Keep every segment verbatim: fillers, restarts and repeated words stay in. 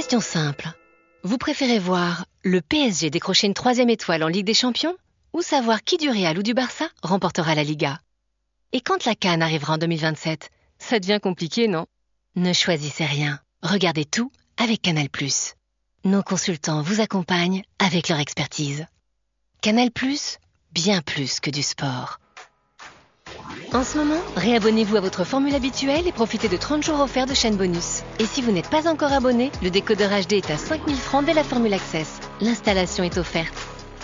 question simple. Vous préférez voir le P S G décrocher une troisième étoile en Ligue des Champions ou savoir qui du Real ou du Barça remportera la Liga? Et quand la CAN arrivera en deux mille vingt-sept, ça devient compliqué, non? Ne choisissez rien. Regardez tout avec Canal plus. Nos consultants vous accompagnent avec leur expertise. Canal plus, bien plus que du sport. En ce moment, réabonnez-vous à votre formule habituelle et profitez de trente jours offerts de chaîne bonus. Et si vous n'êtes pas encore abonné, le décodeur H D est à cinq mille francs dès la formule Access. L'installation est offerte.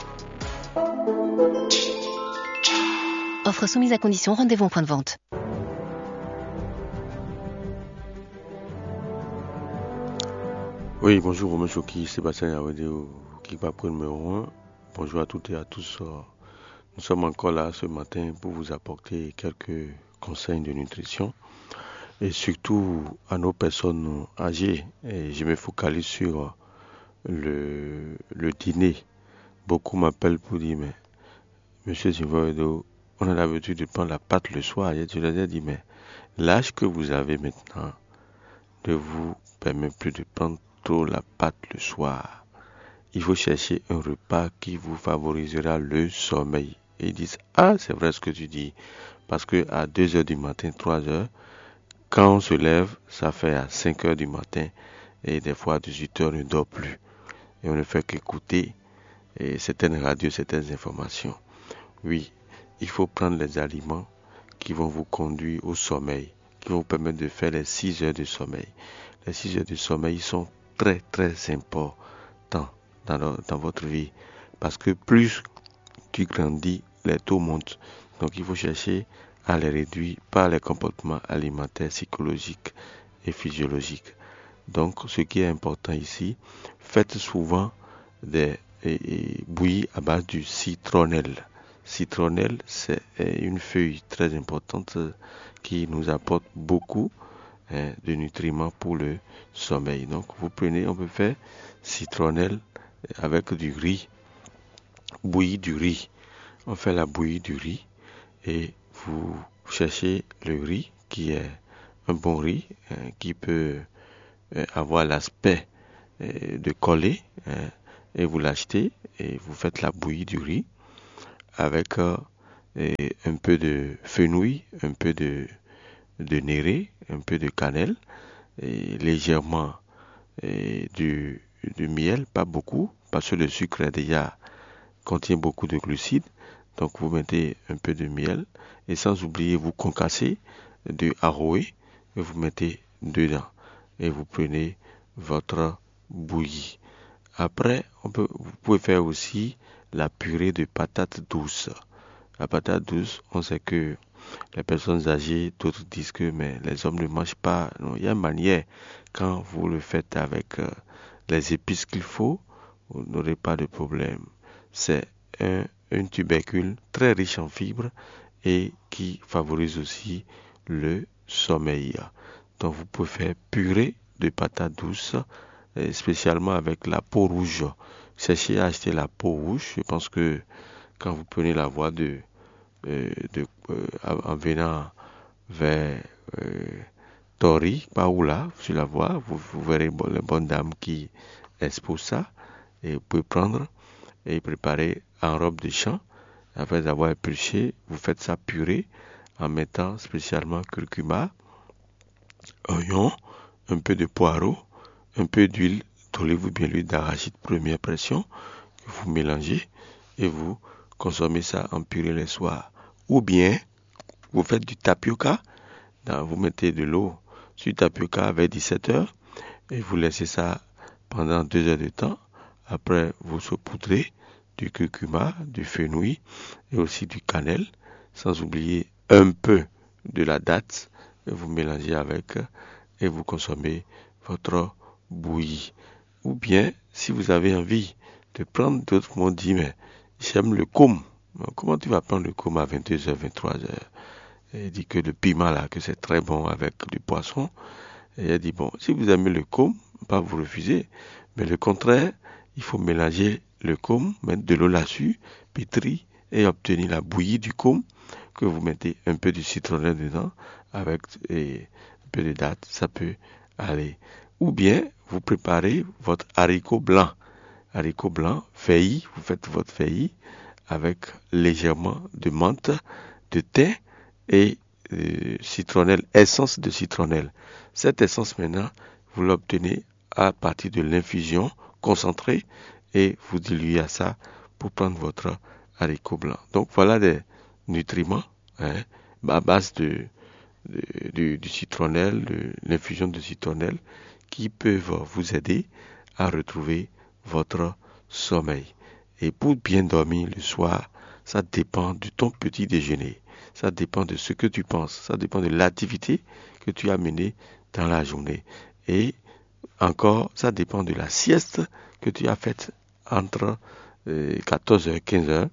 Offre soumise à condition, rendez-vous en point de vente. Oui, bonjour, Romain Choki, Sébastien Yawadéo, Kikpapre numéro un. Bonjour à toutes et à tous. Nous sommes encore là ce matin pour vous apporter quelques conseils de nutrition et surtout à nos personnes âgées. Et je me focalise sur le, le dîner. Beaucoup m'appellent pour dire, mais monsieur Yawadéo, on a l'habitude de prendre la pâte le soir. Et je leur ai dit, mais l'âge que vous avez maintenant ne vous permet plus de prendre trop la pâte le soir. Il faut chercher un repas qui vous favorisera le sommeil. Et ils disent, ah, c'est vrai ce que tu dis. Parce que à deux heures du matin, trois heures, quand on se lève, ça fait à cinq heures du matin. Et des fois, à dix-huit heures, on ne dort plus. Et on ne fait qu'écouter et certaines radios, certaines informations. Oui, il faut prendre les aliments qui vont vous conduire au sommeil, qui vont vous permettre de faire les six heures de sommeil. Les six heures de sommeil sont très, très importants dans, le, dans votre vie. Parce que plus tu grandis, les taux montent. Donc il faut chercher à les réduire par les comportements alimentaires, psychologiques et physiologiques. Donc ce qui est important ici, faites souvent des et, et, bouillies à base du citronnelle. Citronnelle, c'est une feuille très importante qui nous apporte beaucoup hein, de nutriments pour le sommeil. Donc vous prenez, on peut faire citronnelle avec du riz, bouillie du riz. On fait la bouillie du riz et vous cherchez le riz qui est un bon riz hein, qui peut euh, avoir l'aspect euh, de coller hein, et vous l'achetez et vous faites la bouillie du riz avec euh, un peu de fenouil, un peu de, de néré, un peu de cannelle et légèrement et du, du miel, pas beaucoup parce que le sucre est déjà contient beaucoup de glucides. Donc vous mettez un peu de miel et sans oublier vous concassez de aroé et vous mettez dedans et vous prenez votre bouillie. Après, on peut, vous pouvez faire aussi la purée de patates douces. La patate douce, on sait que les personnes âgées, d'autres disent que mais les hommes ne mangent pas. Non, il y a une manière. Quand vous le faites avec euh, les épices qu'il faut, vous n'aurez pas de problème. C'est un, un tubercule très riche en fibres et qui favorise aussi le sommeil. Donc vous pouvez faire purée de patates douces, spécialement avec la peau rouge. Cherchez à acheter la peau rouge. Je pense que quand vous prenez la voie de, euh, de euh, en venant vers euh, Tori, Paoula, sur la voie, vous, vous verrez bon, les bonnes dames qui exposent ça et vous pouvez prendre et préparer en robe de champ. Après avoir épluché, vous faites ça purée en mettant spécialement curcuma, oignon, un peu de poireau, un peu d'huile d'olive ou bien l'huile d'arachide première pression que vous mélangez et vous consommez ça en purée le soir. Ou bien, vous faites du tapioca, vous mettez de l'eau sur le tapioca vers dix-sept heures et vous laissez ça pendant deux heures de temps. Après, vous saupoudrez du curcuma, du fenouil et aussi du cannelle, sans oublier un peu de la date. Et vous mélangez avec et vous consommez votre bouillie. Ou bien, si vous avez envie de prendre, d'autres m'ont dit, mais j'aime le côme. Comment tu vas prendre le côme à vingt-deux heures, vingt-trois heures? Et il dit que le piment là, que c'est très bon avec du poisson. Et il a dit, bon, si vous aimez le côme, pas vous refuser. Mais le contraire, il faut mélanger le côme, mettre de l'eau là-dessus, pétrir et obtenir la bouillie du côme que vous mettez un peu de citronnelle dedans avec et un peu de date, ça peut aller. Ou bien, vous préparez votre haricot blanc. Haricot blanc, feuillis, vous faites votre feuillis avec légèrement de menthe, de thym et euh, citronnelle, essence de citronnelle. Cette essence maintenant, vous l'obtenez à partir de l'infusion concentrée et vous diluez à ça pour prendre votre haricot blanc. Donc voilà des nutriments hein, à base de, de, de, du citronnelle, de l'infusion de citronnelle qui peuvent vous aider à retrouver votre sommeil. Et pour bien dormir le soir, ça dépend de ton petit déjeuner. Ça dépend de ce que tu penses. Ça dépend de l'activité que tu as menée dans la journée. Et encore, ça dépend de la sieste que tu as faite entre euh, quatorze heures et quinze heures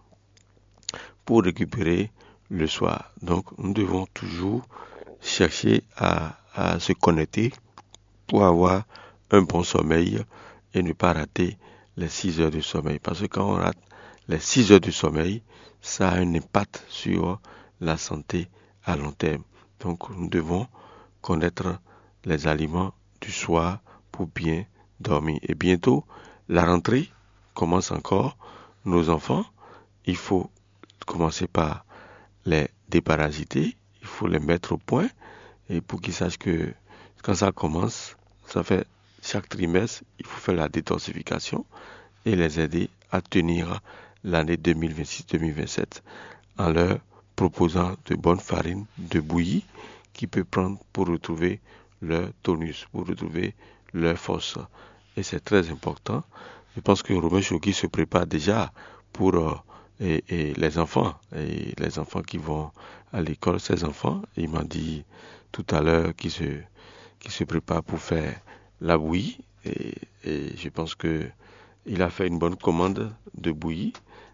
pour récupérer le soir. Donc, nous devons toujours chercher à, à se connecter pour avoir un bon sommeil et ne pas rater les six heures de sommeil. Parce que quand on rate les six heures de sommeil, ça a un impact sur la santé à long terme. Donc, nous devons connaître les aliments du soir pour bien dormir. Et bientôt, la rentrée commence encore. Nos enfants, il faut commencer par les déparasiter, il faut les mettre au point et pour qu'ils sachent que quand ça commence, ça fait chaque trimestre, il faut faire la détoxification et les aider à tenir l'année deux mille vingt-six deux mille vingt-sept en leur proposant de bonnes farines de bouillie qu'ils peuvent prendre pour retrouver leur tonus, pour retrouver leur force. Et c'est très important. Je pense que Romain Chokri se prépare déjà pour euh, et, et les enfants, et les enfants qui vont à l'école, ces enfants, il m'a dit tout à l'heure qu'il se, qu'il se prépare pour faire la bouillie et, et je pense que il a fait une bonne commande de bouillie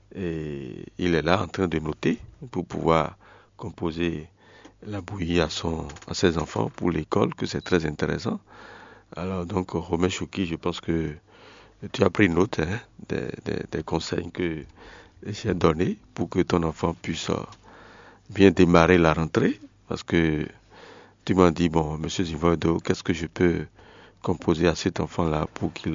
et il est là en train de noter pour pouvoir composer la bouillie à son, à ses enfants pour l'école, que c'est très intéressant. Alors donc Romain Chokri, je pense que tu as pris note hein, des, des, des conseils que j'ai donnés pour que ton enfant puisse bien démarrer la rentrée, parce que tu m'as dit, bon, monsieur Zivodo, qu'est-ce que je peux composer à cet enfant-là pour qu'il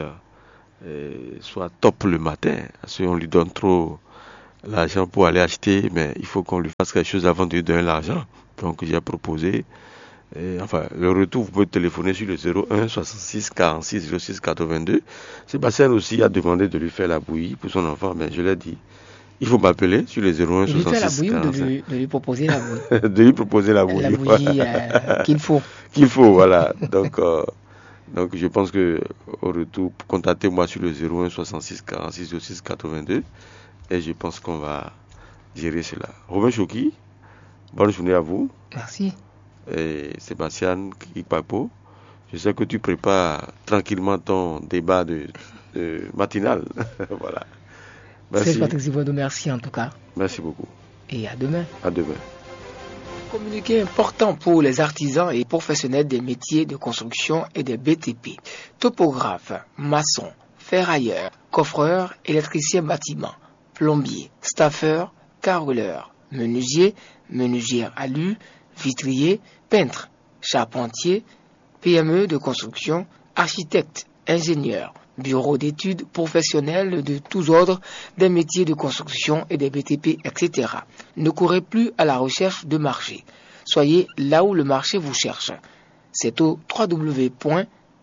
euh, soit top le matin, parce qu'on lui donne trop l'argent pour aller acheter, mais il faut qu'on lui fasse quelque chose avant de lui donner l'argent. Donc j'ai proposé, et, enfin, le retour, vous pouvez téléphoner sur le zéro un soixante-six quarante-six zéro six quatre-vingt-deux. Sébastien aussi a demandé de lui faire la bouillie pour son enfant, mais je l'ai dit, il faut m'appeler sur le zéro un soixante-six. De lui faire la bouillie ou de lui, de lui proposer la bouillie de lui proposer la bouillie. La bouillie euh, qu'il faut. Qu'il faut, voilà. Donc, euh, donc je pense que au retour, contactez-moi sur le zéro un soixante-six quarante-six zéro six quatre-vingt-deux et je pense qu'on va gérer cela. Romain Chokri, bonne journée à vous. Merci. Et Sébastien Kikpapo, je sais que tu prépares tranquillement ton débat de, de matinal. Voilà. Merci. C'est Patrick Zivodo, merci en tout cas. Merci beaucoup. Et à demain. À demain. Communiqué important pour les artisans et professionnels des métiers de construction et des B T P. Topographe, maçon, ferrailleur, coffreur, électricien bâtiment, plombier, staffeur, carreleur, menuisier, menuisière alu, vitrier, peintre, charpentier, P M E de construction, architecte, ingénieur, bureau d'études professionnels de tous ordres, des métiers de construction et des B T P, et cetera. Ne courez plus à la recherche de marché. Soyez là où le marché vous cherche. C'est au w w w point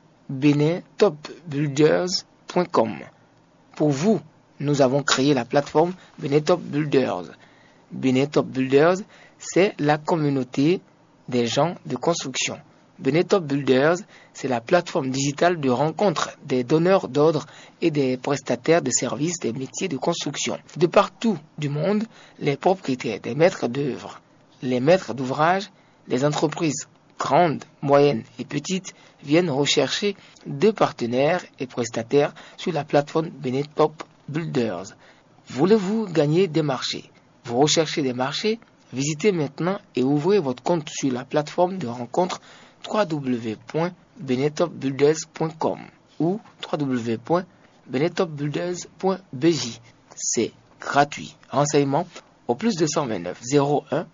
benin top builders point com. Pour vous, nous avons créé la plateforme Benin Top Builders. Benin Top Builders, c'est la communauté des gens de construction. Benin Top Builders, c'est la plateforme digitale de rencontre des donneurs d'ordre et des prestataires de services des métiers de construction. De partout du monde, les propriétaires des maîtres d'œuvre, les maîtres d'ouvrage, les entreprises grandes, moyennes et petites viennent rechercher deux partenaires et prestataires sur la plateforme Benin Top Builders. Voulez-vous gagner des marchés? Vous recherchez des marchés? Visitez maintenant et ouvrez votre compte sur la plateforme de rencontre w w w point benin top builders point com ou w w w point benin top builders point b j. C'est gratuit. Renseignements au plus deux cent vingt-neuf zéro un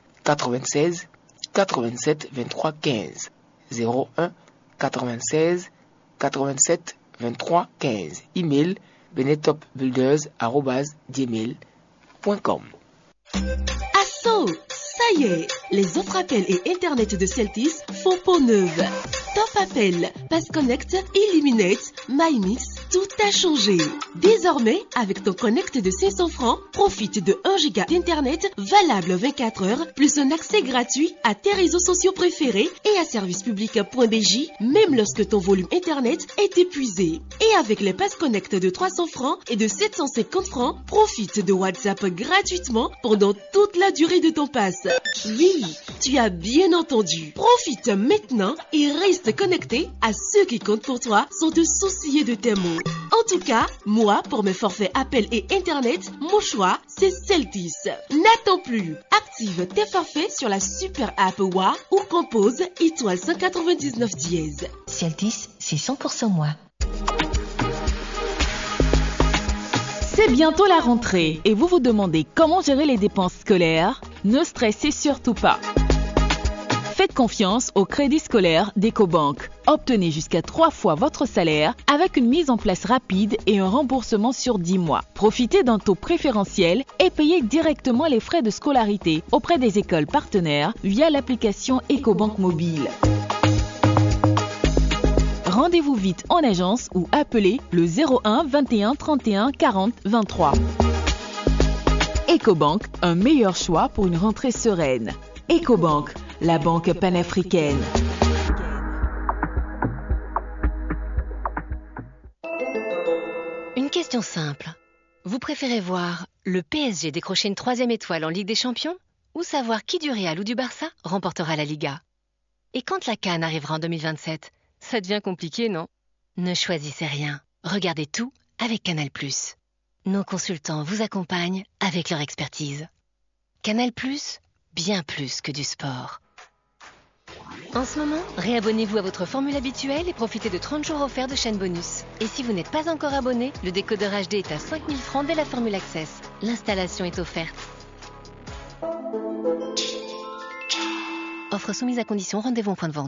quatre-vingt-seize quatre-vingt-sept vingt-trois quinze zéro un quatre-vingt-seize quatre-vingt-sept vingt-trois quinze. Email benetopbuilders arobase gmail point com. Asso, ça y est, les offres appels et Internet de Celtis font peau neuve. Top appel, Pass Connect, Illuminate, MyMix, tout a changé. Désormais, avec ton Connect de cinq cents francs, profite de un giga d'internet valable vingt-quatre heures, plus un accès gratuit à tes réseaux sociaux préférés et à servicepublic.bj, même lorsque ton volume internet est épuisé. Et avec les Pass Connect de trois cents francs et de sept cent cinquante francs, profite de WhatsApp gratuitement pendant toute la durée de ton pass. Oui, tu as bien entendu. Profite maintenant et reste connecté à ceux qui comptent pour toi sans te soucier de tes mots. En tout cas, moi, pour mes forfaits appels et internet, mon choix, c'est Celtis. N'attends plus. Active tes forfaits sur la super app W A ou compose étoile cent quatre-vingt-dix-neuf dièse. Celtis, c'est cent pour cent moi. C'est bientôt la rentrée et vous vous demandez comment gérer les dépenses scolaires? Ne stressez surtout pas. Faites confiance au crédit scolaire d'Ecobank. Obtenez jusqu'à trois fois votre salaire avec une mise en place rapide et un remboursement sur dix mois. Profitez d'un taux préférentiel et payez directement les frais de scolarité auprès des écoles partenaires via l'application Ecobank Mobile. Rendez-vous vite en agence ou appelez le zéro un vingt et un trente et un quarante vingt-trois. Ecobank, un meilleur choix pour une rentrée sereine. Ecobank, la banque panafricaine. Une question simple. Vous préférez voir le P S G décrocher une troisième étoile en Ligue des Champions ou savoir qui du Real ou du Barça remportera la Liga? Et quand la CAN arrivera en deux mille vingt-sept, ça devient compliqué, non? Ne choisissez rien. Regardez tout avec Canal plus. Nos consultants vous accompagnent avec leur expertise. Canal plus, bien plus que du sport. En ce moment, réabonnez-vous à votre formule habituelle et profitez de trente jours offerts de chaîne bonus. Et si vous n'êtes pas encore abonné, le décodeur H D est à cinq mille francs dès la formule Access. L'installation est offerte. Offre soumise à condition, rendez-vous en point de vente.